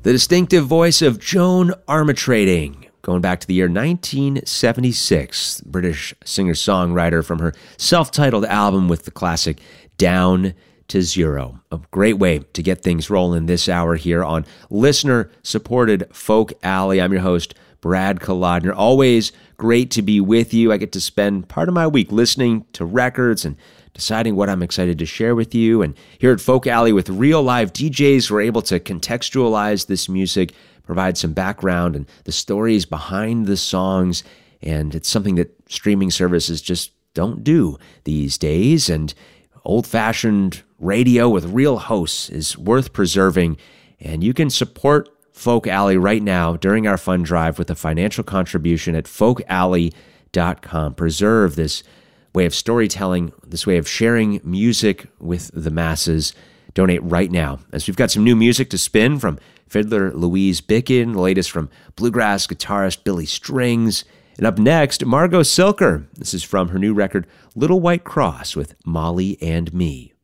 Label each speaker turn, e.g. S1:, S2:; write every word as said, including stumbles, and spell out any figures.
S1: the distinctive voice of Joan Armatrading, going back to the year nineteen seventy-six, British singer-songwriter from her self-titled album with the classic Down to Zero. A great way to get things rolling this hour here on listener-supported Folk Alley. I'm your host, Brad Kolodner. Always great to be with you. I get to spend part of my week listening to records and deciding what I'm excited to share with you. And here at Folk Alley with real live D Js, we're able to contextualize this music, provide some background and the stories behind the songs. And it's something that streaming services just don't do these days. And old-fashioned radio with real hosts is worth preserving. And you can support Folk Alley right now during our fund drive with a financial contribution at folk alley dot com. Preserve this way of storytelling, this way of sharing music with the masses. Donate right now, as we've got some new music to spin from fiddler Louise Bicken, the latest from bluegrass guitarist Billy Strings, and up next, Margot Silker. This is from her new record, Little White Cross with Molly and Me.